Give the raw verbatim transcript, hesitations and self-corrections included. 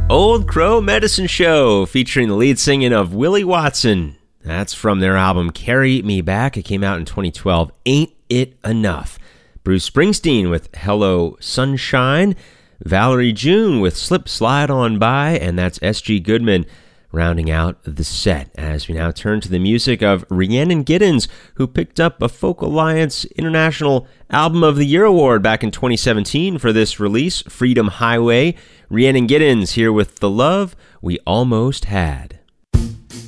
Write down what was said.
Old Crow Medicine Show, featuring the lead singing of Willie Watson. That's from their album Carry Me Back. It came out in twenty twelve. Ain't It Enough? Bruce Springsteen with Hello Sunshine. Valerie June with Slip Slide On By. And that's S G Goodman rounding out the set, as we now turn to the music of Rhiannon Giddens, who picked up a Folk Alliance International Album of the Year award back in twenty seventeen for this release, Freedom Highway. Rhiannon Giddens here with The Love We Almost Had.